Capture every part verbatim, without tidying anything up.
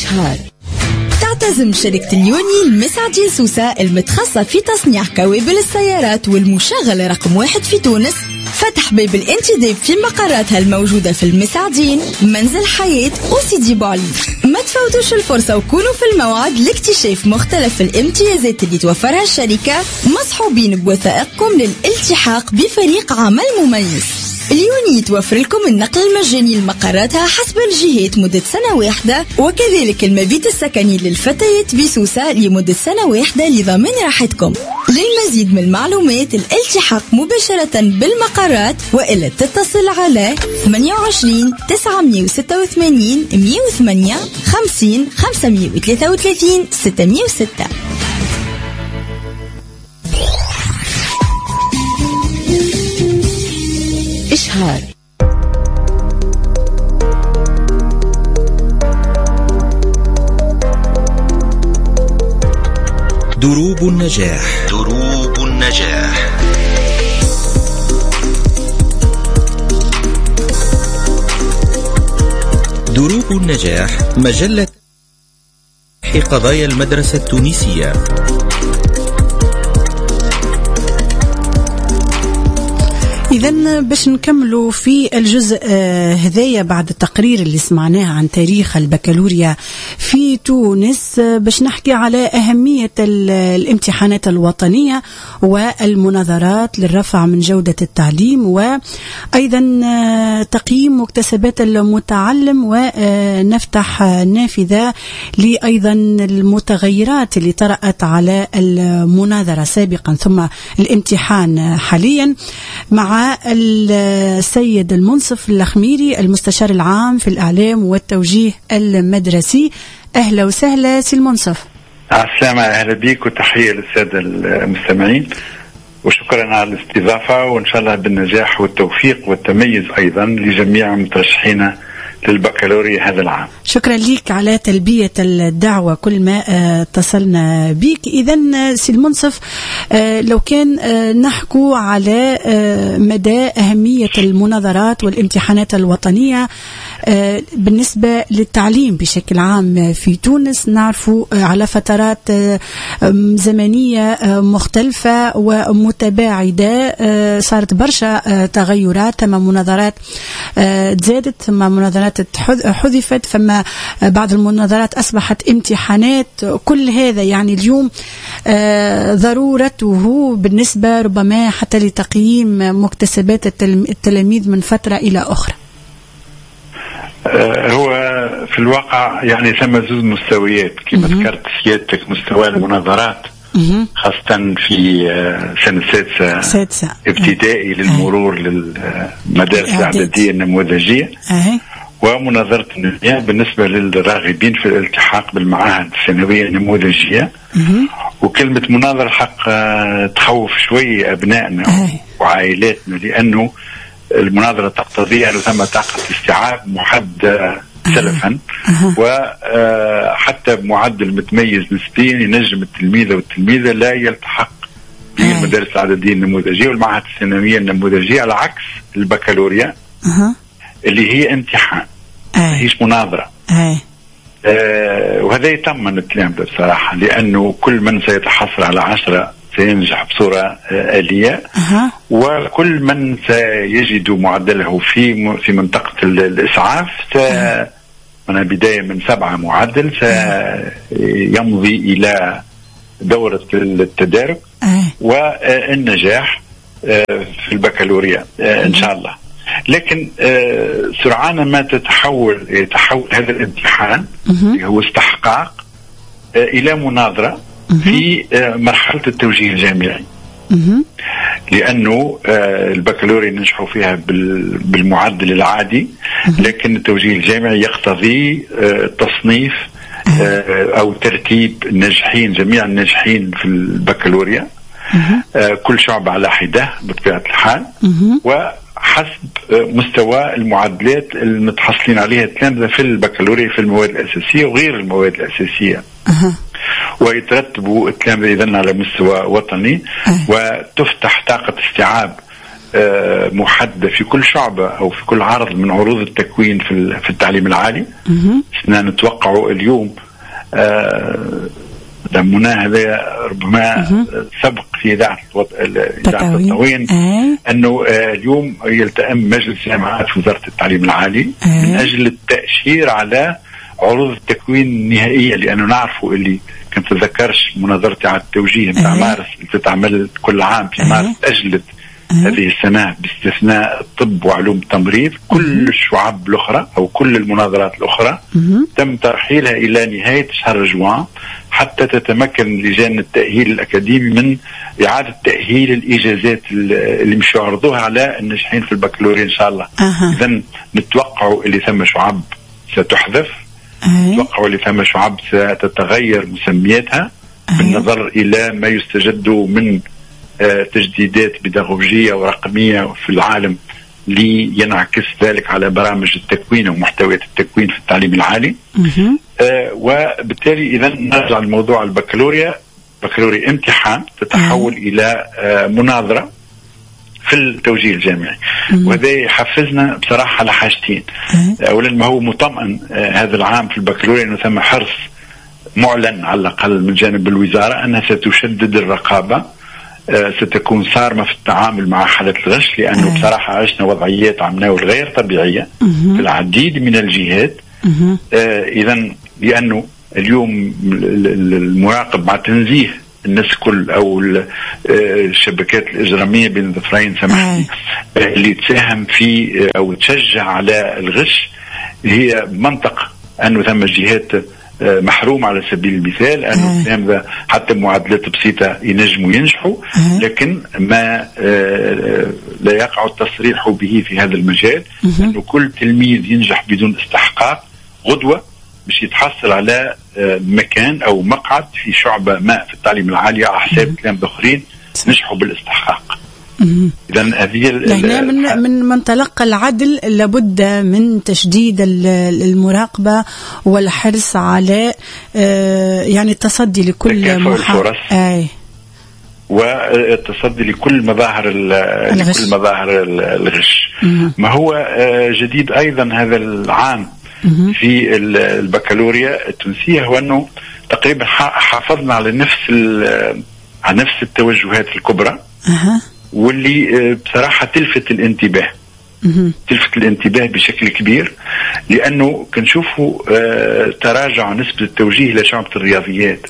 إشهار. تعتزم شركة اليوني المسعدين سوسة المتخصصة في تصنيع كوابل السيارات والمشغلة رقم واحد في تونس فتح باب الانتداب في مقراتها الموجودة في المسعدين، منزل حياة وسيدي بوعلي. ما تفوتوش الفرصة وكونوا في الموعد لاكتشاف مختلف الامتيازات اللي توفرها الشركة، مصحوبين بوثائقكم للالتحاق بفريق عمل مميز. اليوني توفر لكم النقل المجاني لمقراتها حسب الجهات مدة سنة واحدة، وكذلك المبيت السكني للفتيات بسوسة لمدة سنة واحدة لضمان راحتكم. للمزيد من المعلومات الالتحاق مباشرة بالمقرات وإلا تتصل على ثمانية وعشرين تسعمية وستة وثمانين مية وثمانية خمسين خمسمية وثلاثة وثلاثين ستمية وستة. إشهار. دروب النجاح. دروب النجاح. دروب النجاح مجلة قضايا المدرسة التونسية. إذن باش نكملوا في الجزء هذايا بعد التقرير اللي سمعناه عن تاريخ البكالوريا في تونس، باش نحكي على أهمية الامتحانات الوطنية والمناظرات للرفع من جودة التعليم، وأيضا تقييم مكتسبات المتعلم، ونفتح نافذة لأيضا المتغيرات اللي طرأت على المناظرة سابقا ثم الامتحان حاليا، مع السيد المنصف الخميري المستشار العام في الإعلام والتوجيه المدرسي. أهلا وسهلا سي المنصف. السلام، أهلا بك وتحية للسادة المستمعين، وشكرا على الاستضافة، وإن شاء الله بالنجاح والتوفيق والتميز أيضا لجميع مترشحين للبكالوريا هذا العام. شكرا لك على تلبية الدعوة كل ما اتصلنا بك. إذن سي المنصف، لو كان نحكو على مدى أهمية المناظرات والامتحانات الوطنية بالنسبة للتعليم بشكل عام في تونس، نعرفوا على فترات زمنية مختلفة ومتباعدة صارت برشا تغيرات، ثم مناظرات تزادت ثم مناظرات حذفت، فما بعض المناظرات أصبحت امتحانات. كل هذا يعني اليوم ضرورته بالنسبة ربما حتى لتقييم مكتسبات التلاميذ من فترة إلى أخرى. هو في الواقع يعني ثم زوج مستويات كما ذكرت سيادتك، مستوى المناظرات خاصة في سنة سادسة سادسة ابتدائي للمرور للمدارس الإعدادية النموذجية، ومناظرة النهائية بالنسبة للراغبين في الالتحاق بالمعاهد الثانوية النموذجية. وكلمة مناظرة حق تخوف شوي أبنائنا وعائلاتنا، لأنه المناظرة تقتضي أنه ثم طاقة استيعاب محددة سلفا، وحتى بمعدل متميز نسبيا ينجم التلميذ والتلميذة لا يلتحق بالمدارس الإعدادية النموذجية والمعاهد الثانوية النموذجية، على عكس البكالوريا اللي هي امتحان هيش مناظرة. آه وهذا يطمن التلامذة بصراحة، لأنه كل من سيتحصل على عشرة سينجح بصورة آه آلية، أه. وكل من سيجد معدله في في منطقة الإسعاف أه. من بداية من سبعة معدل سيمضي إلى دورة التدارك أه. والنجاح آه في البكالوريا آه إن شاء الله. لكن آه سرعان ما تتحول يتحول هذا الامتحان اللي هو استحقاق آه إلى مناظرة في آه مرحلة التوجيه الجامعي، لأنه آه البكالوريا ننجحوا فيها بالمعدل العادي، لكن التوجيه الجامعي يقتضي آه التصنيف آه أو ترتيب الناجحين، جميع الناجحين في البكالوريا آه كل شعب على حدة بطبيعة الحال، و حسب مستوى المعادلات المتحصلين عليها التلامذة في البكالوريا في المواد الأساسية وغير المواد الأساسية. أه. ويترتبوا التلامذة إذن على مستوى وطني، أه. وتفتح طاقة استيعاب محددة في كل شعبة أو في كل عرض من عروض التكوين في في التعليم العالي. احنا نتوقع اليوم دمنا هذا ربما سبق في إذاعة التطوين أنه اليوم يلتئم مجلس جامعات وزارة التعليم العالي من أجل التأشير على عروض التكوين النهائية، لأنه نعرفوا اللي كنت تذكرش مناظرتي على التوجيه متاع مارس اللي تتعمل كل عام في مارس أجلت هذه السنة باستثناء الطب وعلوم التمريض. كل الشعب الأخرى أو كل المناظرات الأخرى تم ترحيلها إلى نهاية شهر جوان حتى تتمكن لجان التأهيل الأكاديمي من إعادة تأهيل الإجازات اللي مش يعرضوها على الناجحين في البكالوريا إن شاء الله. إذن نتوقعوا اللي ثم شعب ستحذف، نتوقعوا اللي ثم شعب ستتغير مسمياتها بالنظر إلى ما يستجد من تجديدات بيداغوجية ورقمية في العالم لينعكس ذلك على برامج التكوين ومحتويات التكوين في التعليم العالي. آه وبالتالي إذا نرجع لموضوع البكالوريا. بكالوريا امتحان تتحول أه. إلى آه مناظرة في التوجيه الجامعي، وهذا يحفزنا بصراحة على حاجتين. أه. أولا ما هو مطمئن آه هذا العام في البكالوريا أنه ثم حرص معلن على الأقل من جانب الوزارة أنها ستشدد الرقابة، آه ستكون صارمة في التعامل مع حالة الغش، لأنه أه. بصراحة عشنا وضعيات عمناها غير طبيعية أه. في العديد من الجهات. آه إذن لأنه اليوم المراقب مع تنزيه الناس كل أو الشبكات الإجرامية بين الظفرين سمحني اللي تساهم في أو تشجع على الغش هي منطقة أنه ثم جهات محروم على سبيل المثال أنه ثم حتى معادلات بسيطة ينجموا ينجحوا، لكن ما لا يقع التصريح به في هذا المجال أنه كل تلميذ ينجح بدون استحقاق غدوة مش يتحصل على مكان أو مقعد في شعبة ما في التعليم العالي على حساب كلام آخرين نجحوا بالاستحقاق. إذن هذه هنا من من منطلق العدل لابد من تشديد المراقبة والحرص على يعني التصدي لكل محاولة والتصدي لكل مظاهر الغش. لكل مظاهر الغش. ما هو جديد أيضا هذا العام في البكالوريا التونسية هو أنه تقريبا حافظنا على نفس على نفس التوجهات الكبرى واللي بصراحة تلفت الانتباه تلفت الانتباه بشكل كبير، لأنه كنشوفوا تراجع نسبة التوجيه إلى شعبة الرياضيات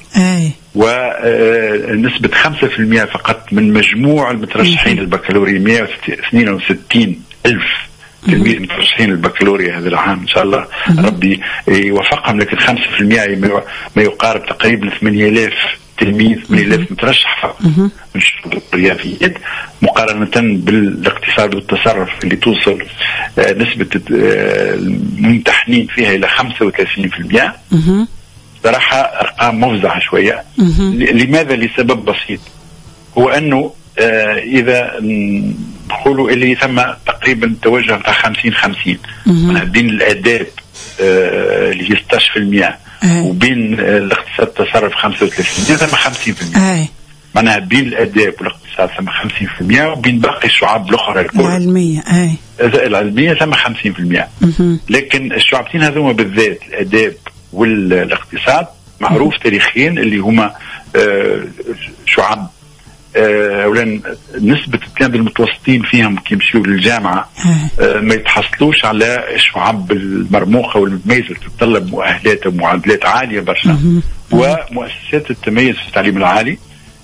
ونسبة خمسة في المئة فقط من مجموع المترشحين البكالوريا مئة واثنين وستين ألف تلميذ مترشحين البكالوريا هذا العام إن شاء الله ربي يوفقهم، لكن خمسة في المئة ما يقارب تقريبا ثمانية آلاف تلميذ ثمانية آلاف مترشح فقط من شعبة الرياضيات مقارنة بالاقتصاد والتصرف اللي توصل نسبة الممتحنين فيها إلى خمسة وثلاثين في المئة. صراحة أرقام مفزعة شوية. لماذا؟ لسبب بسيط، هو أنه إذا نقولوا اللي ثم تقريبا توجه بتاع خمسين خمسين بين الآداب اللي هي ستة عشر بالمئة وبين الاقتصاد التصرف خمسة وثلاثين ثم خمسين بالمئة، معناها بين الآداب والاقتصاد ثم خمسين بالمئة وبين باقي الشعاب الأخرى العلمية أي العلمية ثم خمسين بالمئة. لكن الشعبتين هذوما بالذات الآداب والاقتصاد معروف تاريخيا اللي هما شعب أولا نسبة التلاميذ المتوسطين فيهم كيمشيوا للجامعة ما يتحصلوش على الشعب المرموقة والمتميزة تتطلب مؤهلات ومعادلات عالية برشا، ومؤسسات التميز في التعليم العالي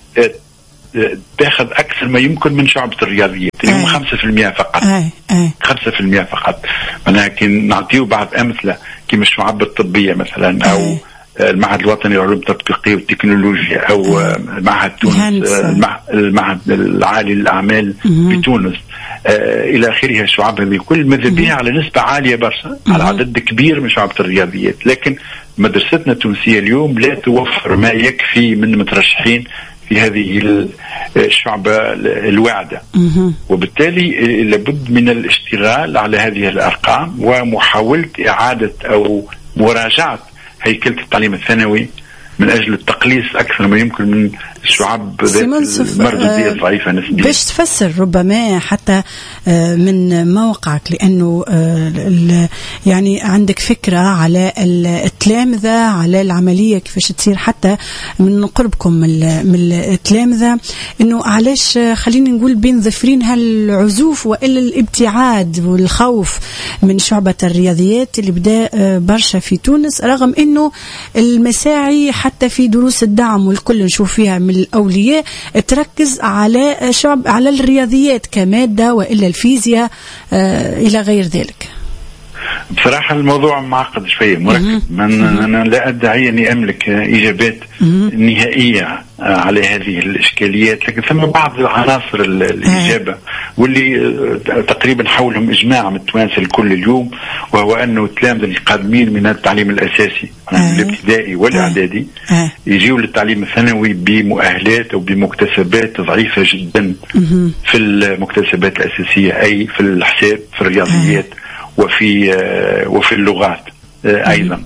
تاخذ أكثر ما يمكن من شعبة الرياضيات اللي هم خمسة في المئة فقط. خمسة في المئة فقط. ولكن نعطيه بعض أمثلة كما الشعب الطبية مثلا أو المعهد الوطني للعلوم التطبيقية والتكنولوجيا أو معهد تونس، المعهد العالي للأعمال بتونس إلى آخره. الشعب هذه كل ماذا بها على نسبة عالية برشا على عدد كبير من شعبة الرياضيات، لكن مدرستنا التونسية اليوم لا توفر ما يكفي من مترشحين في هذه الشعبة الواعدة، وبالتالي لابد من الاشتغال على هذه الأرقام ومحاولة إعادة أو مراجعة هيكلة التعليم الثانوي من أجل التقليص أكثر ما يمكن من الشعب ذات المردودية الضعيفة نسبيا. باش تفسر ربما حتى من موقعك، لأنه يعني عندك فكرة على التلامذة، على العملية كيفاش تصير حتى من قربكم من التلامذة، إنه علاش خلينا نقول بين ظفرين هالعزوف وإلا الابتعاد والخوف من شعبة الرياضيات اللي بدأ برشا في تونس، رغم إنه المساعي حتى في دروس الدعم والكل نشوف فيها من الأولياء تركز على شعب على الرياضيات كمادة وإلا الفيزياء آه إلى غير ذلك. بصراحة الموضوع معقد شوية مركب. من أنا لا أدعي أني أملك إجابات نهائية على هذه الإشكاليات، لكن ثم بعض العناصر الإجابة واللي تقريبا حولهم إجماع من التوانسة الكل اليوم، وهو أنه التلامذة القادمين من التعليم الأساسي الابتدائي والإعدادي يجيوا للتعليم الثانوي بمؤهلات أو بمكتسبات ضعيفة جدا في المكتسبات الأساسية، أي في الحساب، في الرياضيات، وفي وفي اللغات أيضا.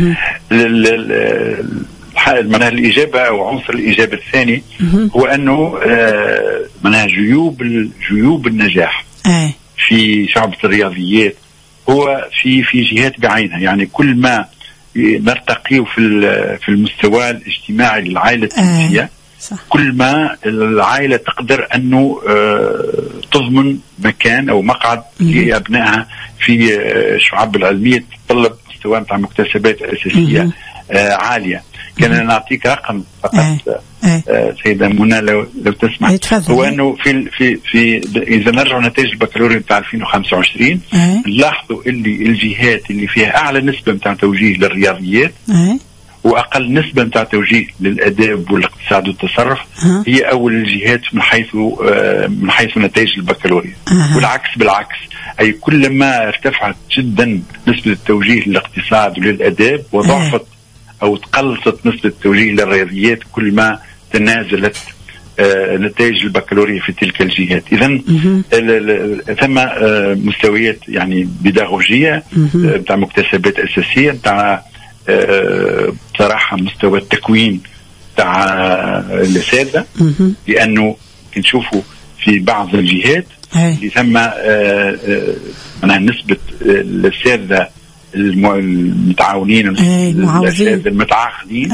معناها الإجابة أو عنصر الإجابة الثاني هو أنه معناها جيوب جيوب النجاح في شعبة الرياضيات هو في في جهات بعينها. يعني كل ما نرتقي في في المستوى الاجتماعي للعائلة التونسية كل ما العائلة تقدر أنه تضمن مكان أو مقعد لأبنائها في الشعب العلمية تتطلب مستوى مع مكتسبات أساسية عالية. كان نعطيك رقم فقط سيدة منى لو لو تسمع، هو أنه في في في إذا نرجع نتائج البكالوريا بتاع ألفين وخمسة وعشرين نلاحظوا اللي الجهات اللي فيها أعلى نسبة بتاع توجيه للرياضيات وأقل نسبة بتاع توجيه للأداب والاقتصاد والتصرف هي أول الجهات من حيث من حيث نتائج البكالوريا، والعكس بالعكس. أي كلما ارتفعت جدا نسبة التوجيه للاقتصاد وللأداب وضعفت أو تقلصت نسبة التوجيه للرياضيات كل ما تنازلت نتائج البكالوريا في تلك الجهات. إذن ثم مستويات يعني بيداغوجية بتاع مكتسبات أساسية بتاع بصراحة مستوى التكوين بتاع الأساتذة، لأنه نشوفوا في بعض الجهات اللي ثم معناها نسبة الأساتذة المتعاونين الأساتذة المتعاقدين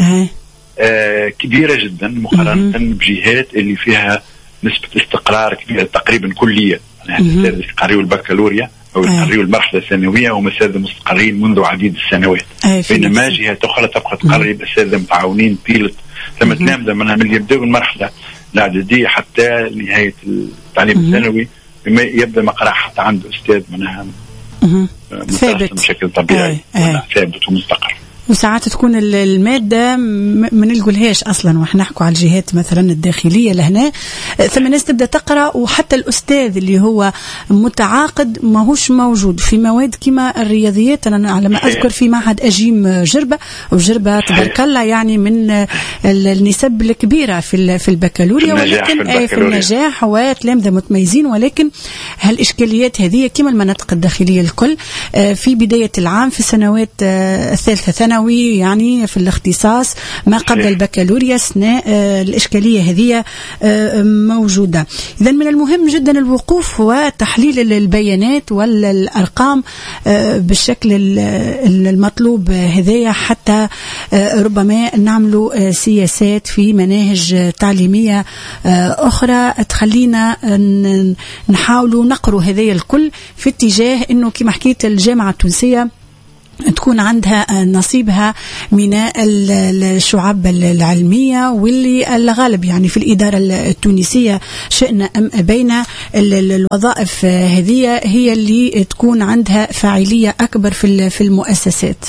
كبيرة جدا مقارنة بجهات اللي فيها نسبة استقرار كبيرة تقريبا كلية. الأساتذة اللي قريوا البكالوريا أو يقرروا المرحلة الثانوية هم أساتذة مستقرين منذ عديد السنوات، بينما جهات أخرى تبقى تقرب أساتذة متعاونين طيلة ثم تلامذة منها من يبدأوا المرحلة الإعدادية حتى نهاية التعليم الثانوي يبدأ مقرأ حتى عنده أستاذ منها ثابت بشكل طبيعي ثابت ومستقر. وساعات تكون المادة ما نلقولهاش أصلا وإحنا نحكوا على الجهات مثلا الداخلية لهنا، ثم الناس تبدأ تقرأ وحتى الأستاذ اللي هو متعاقد ما هوش موجود في مواد كما الرياضيات. أنا على ما أذكر في معهد أجيم جربة وجربة تبارك الله يعني من النسب الكبيرة في في البكالوريا، ولكن في النجاح وتلامذة متميزين، ولكن هالإشكاليات هذه كما المناطق الداخلية الكل في بداية العام في السنوات الثالثة ثانوي يعني في الاختصاص ما قبل البكالوريا أثناء الإشكالية هذه موجودة. إذا من المهم جدا الوقوف وتحليل البيانات والأرقام بالشكل المطلوب هذايا حتى ربما نعملوا سياسات في مناهج تعليمية أخرى تخلينا نحاولوا نقروا هذايا الكل في اتجاه إنه كما حكيت الجامعة التونسية تكون عندها نصيبها من الشعب العلمية واللي الغالب يعني في الإدارة التونسية شئنا أم أبينا الوظائف هذه هي اللي تكون عندها فاعلية أكبر في في المؤسسات.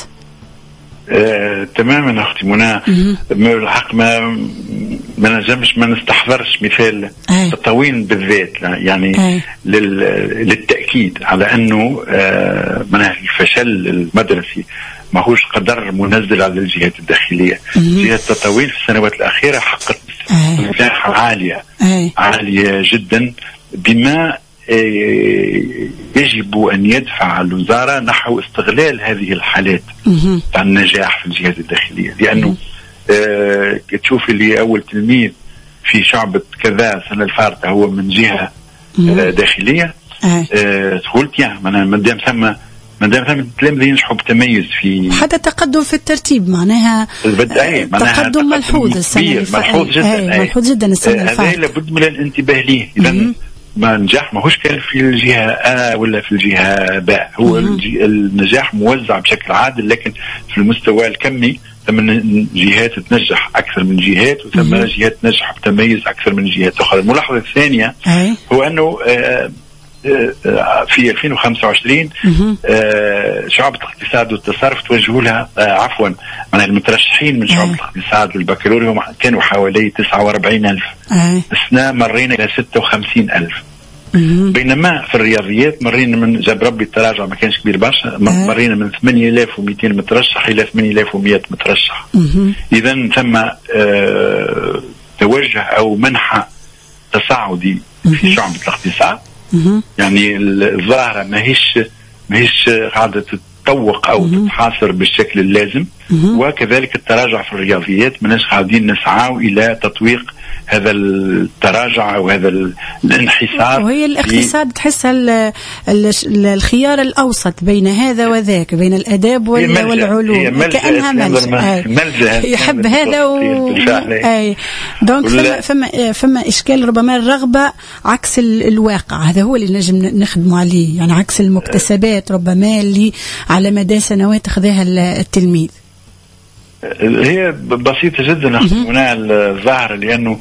آه، تماما أختي منى، الحق ما ما نجمش ما نستحضرش مثال تطوين بالذات يعني لل... للتأكيد على أنه آه من الفشل المدرسي ما هوش قدر منزل على الجهات الداخلية. جهة التطوين في السنوات الأخيرة حققت مساحة عالية أي. عالية جدا بما يجب أن يدفع الوزارة نحو استغلال هذه الحالات عن النجاح في الجهات الداخلية، لأنه آه تشوف اللي أول تلميذ في شعبة كذا سنة الفارطة هو من جهة آه داخلية، آه قلت يا ما دام ثم ما دام ثم التلاميذ ينجحوا بتميز في حتى تقدم في الترتيب، معناها تقدم ملحوظ السنة ملحوظ جدا ملحوظ جدا السنة الفارطة. هذا لابد من الانتباه ليه. إذا ما نجاح ماهوش كان في الجهة A ولا في الجهة B، هو النجاح موزع بشكل عادل، لكن في المستوى الكمي ثم جهات تنجح أكثر من جهات وثم جهات تنجح بتميز أكثر من جهات أخرى. الملاحظة الثانية هو أنه في ألفين وخمسة وعشرين شعبة الاقتصاد والتصرف توجهوا لها عفوا من المترشحين من شعبة الاقتصاد للبكالوريوس كانوا حوالي تسعة وأربعين ألف، السنة مرينا إلى ستة وخمسين ألف. بينما في الرياضيات مرينا من جاب ربي التراجع ما كانش كبير برشا، مرينا من ثمانية آلاف ومئتين مترشح إلى ثمانية آلاف ومئة مترشح. إذا ثم توجه أو منحى تصاعدي في شعبة الاقتصاد، يعني الظاهرة ماهيش ماهيش قاعدة تتطوق أو تتحاصر بالشكل اللازم، وكذلك التراجع في الرياضيات مناش قاعدين نسعى إلى تطويق هذا التراجع أو هذا الانحسار. وهي الاقتصاد تحسها الخيار الأوسط بين هذا وذاك، بين الآداب والعلوم، كأنها ملجأ يحب هذا و... أي دونك فما, فما, فما إشكال ربما الرغبة عكس الواقع، هذا هو اللي نجم نخدم عليه، يعني عكس المكتسبات ربما اللي على مدى سنوات أخذها التلميذ. هي بسيطة جدا هنا الظاهرة، لأنه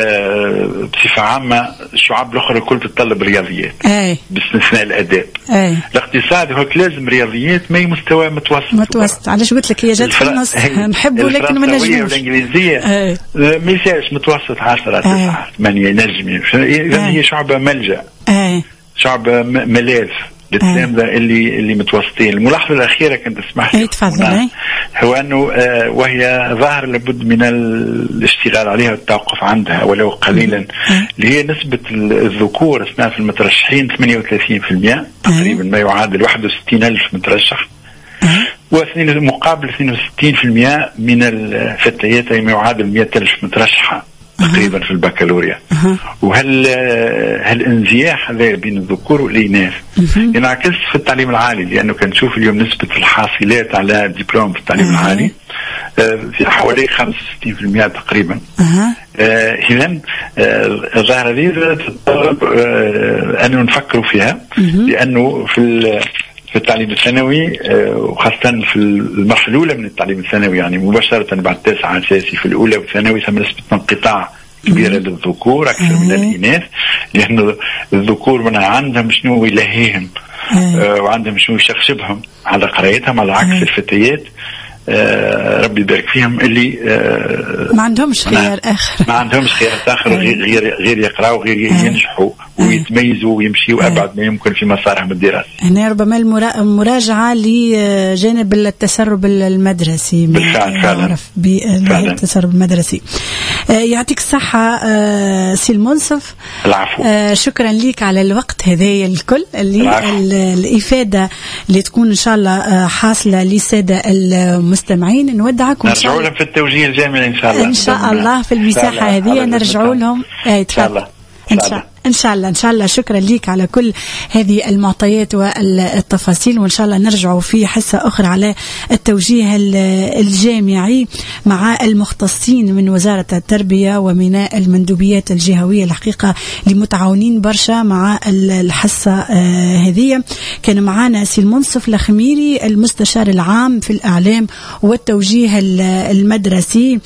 بصفة عامة الشعاب الأخرى كل تتطلب رياضيات باستثناء الآداب. الاقتصاد هو لازم رياضيات ما مستوى متوسط متوسط. علاش قلت لك هي جات في النص نحبه لكن ما نجمش. الإنجليزية ما يسالش متوسط عشرة تسعة ثمانية نجم. إذا هي شعب ملجأ، شعب ملاذ للتلامذة اللي اللي متوسطين. الملاحظة الأخيرة كنت تسمح لي هو أنه آه وهي ظاهر لابد من الاشتغال عليها والتوقف عندها ولو قليلا، اللي هي نسبة الذكور أثناء في المترشحين ثمانية وثلاثين بالمئة تقريبا، ما يعادل واحد وستين ألف مترشح، واثنين مقابل اثنين وستين بالمئة من الفتيات ما يعادل مئة ألف مترشحة تقريبا في البكالوريا. وهل هالانزياح هذا بين الذكور والإناث ينعكس في التعليم العالي، لأنه كنشوف اليوم نسبة الحاصلات على الدبلوم في التعليم العالي في حوالي خمسة وستين بالمئة تقريبا. إذن الظاهرة دي تتطلب أن نفكروا فيها، لأنه في في التعليم الثانوي وخاصة في المرحلة الأولى من التعليم الثانوي، يعني مباشرة بعد التاسعة أساسي في الأولى والثانوي ثم نسبة انقطاع كبيرة للذكور أكثر من الإناث، لأن الذكور من عندهم شنو يلهيهم وعندهم شنو يشخشبهم على قرايتهم، على عكس الفتيات آه ربي يبارك فيهم اللي آه ما عندهمش خيار آخر ما عندهمش خيار آخر غير غير غير يقراوا غير ينجحوا ويتميزوا ويمشيوا أبعد ما يمكن في مسارهم الدراسي. هنا ربما المراجعة لجانب التسرب المدرسي، بالفعل فعلا التسرب المدرسي. آه يعطيك الصحة آه سي المنصف. العفو. آه شكرا لك على الوقت هذا الكل اللي الإفادة اللي تكون إن شاء الله آه حاصلة للسادة المستمعين. نودعك نرجع لهم في التوجيه الجامعي إن شاء الله إن شاء الله في المساحة هذه نرجع لهم إن شاء الله إن شاء الله إن شاء الله إن شاء الله. شكرا لك على كل هذه المعطيات والتفاصيل، وإن شاء الله نرجع في حصة أخرى على التوجيه الجامعي مع المختصين من وزارة التربية ومن المندوبيات الجهوية. الحقيقة لمتعاونين برشا مع الحصة هذه. كان معنا سي المنصف الخميري المستشار العام في الإعلام والتوجيه المدرسي،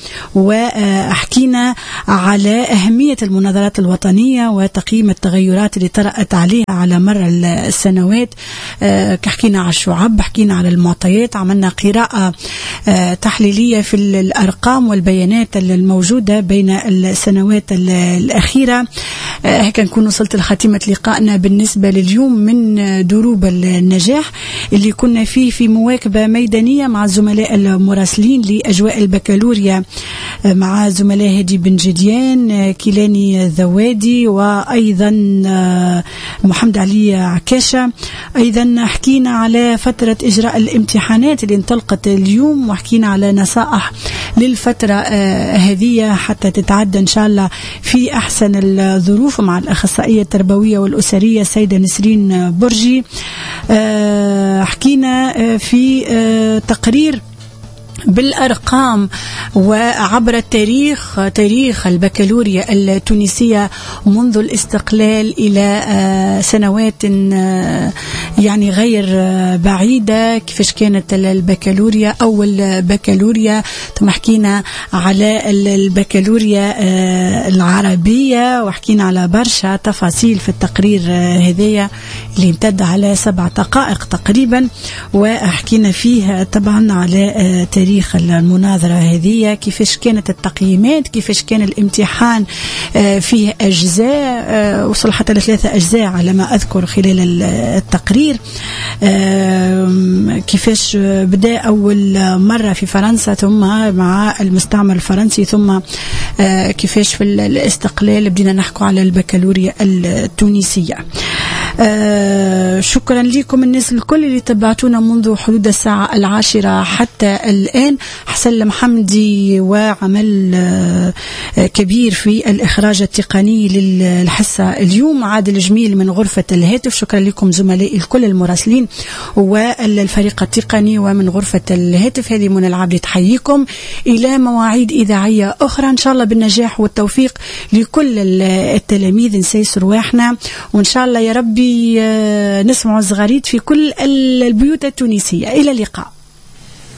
وحكينا على أهمية المناظرات الوطنية وتقييم التغيرات اللي طرأت عليها على مر السنوات. أه حكينا على الشعب، حكينا على المعطيات، عملنا قراءة أه تحليلية في الأرقام والبيانات الموجودة بين السنوات الأخيرة. هكا نكون وصلت لخاتمة لقائنا بالنسبة لليوم من دروب النجاح اللي كنا فيه في مواكبة ميدانية مع الزملاء المراسلين لأجواء البكالوريا مع زملاء هادي بن جديان، كيلاني الذوادي، وأيضا محمد علي عكاشة. أيضا حكينا على فترة إجراء الامتحانات اللي انطلقت اليوم، وحكينا على نصائح للفترة هذه حتى تتعدى إن شاء الله في أحسن الظروف مع الأخصائية التربوية والأسرية السيدة نسرين برجي. حكينا في تقرير بالأرقام وعبر التاريخ، تاريخ البكالوريا التونسية منذ الاستقلال إلى سنوات يعني غير بعيدة، كيفاش كانت البكالوريا أول بكالوريا. ثم حكينا على البكالوريا العربية وحكينا على برشا تفاصيل في التقرير هذايا اللي امتد على سبع دقائق تقريبا، وحكينا فيه طبعا على تاريخ المناظرة هذه، كيفاش كانت التقييمات، كيفاش كان الامتحان فيه أجزاء، وصل حتى لثلاثة أجزاء على ما أذكر خلال التقرير. كيفاش بدأ أول مرة في فرنسا ثم مع المستعمر الفرنسي، ثم كيفاش في الاستقلال بدينا نحكوا على البكالوريا التونسية. آه شكرا لكم الناس الكل اللي تبعتونا منذ حدود الساعة العاشرة حتى الآن. حسن محمدي وعمل آه كبير في الإخراج التقني للحصة اليوم، عادل جميل من غرفة الهاتف. شكرا لكم زملائي الكل المراسلين والفريق التقني ومن غرفة الهاتف. هذه منى العبد تحييكم إلى مواعيد إذاعية أخرى إن شاء الله بالنجاح والتوفيق لكل التلاميذ. نسيس رواحنا وإن شاء الله يا ربي نسمع الزغاريد في كل البيوت التونسية. إلى اللقاء.